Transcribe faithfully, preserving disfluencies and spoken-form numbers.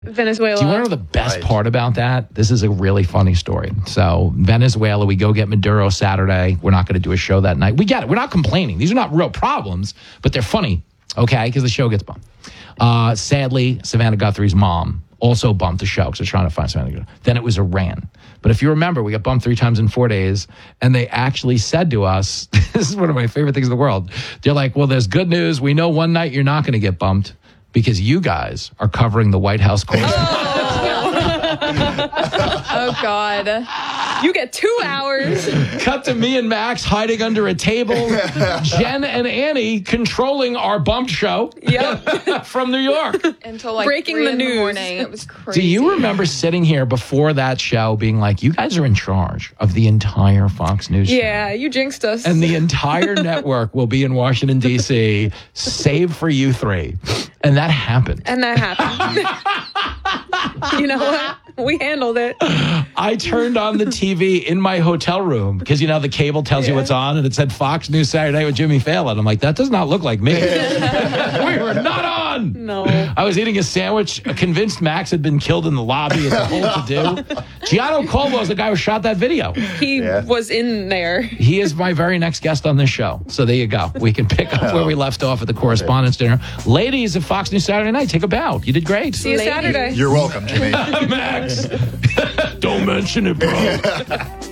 Venezuela. Do you want to know the best Right. part about that? This is a really funny story. So Venezuela, we go get Maduro Saturday. We're not going to do a show that night. We get it. We're not complaining. These are not real problems, but they're funny, okay, because the show gets bumped. Uh, sadly, Savannah Guthrie's mom also bumped the show because they're trying to find Savannah Guthrie. Then it was Iran. But if you remember, we got bumped three times in four days, and they actually said to us, this is one of my favorite things in the world. They're like, well, there's good news. We know one night you're not going to get bumped because you guys are covering the White House correspondence. Oh, God. You get two hours. Cut to me and Max hiding under a table. Jen and Annie controlling our bumped show Yep. from New York. Until like Breaking three the in news. the morning. It was crazy. Do you remember sitting here before that show being like, you guys are in charge of the entire Fox News show? Yeah, you jinxed us. And the entire network will be in Washington, D C, save for you three. And that happened. and that happened. You know what? We handled it. I turned on the T V in my hotel room because, you know, the cable tells you what's on, and it said Fox News Saturday with Jimmy Fallon. I'm like, that does not look like me. We were not on. No. I was eating a sandwich, convinced Max had been killed in the lobby. It's a whole to-do. Gianno Caldwell's the guy who shot that video. He Yeah. was in there. He is my very next guest on this show. So there you go. We can pick up where we left off at the correspondence dinner. Ladies of Fox News Saturday Night, take a bow. You did great. See you Ladies. Saturday. You're welcome, Jimmy. Max, don't mention it, bro.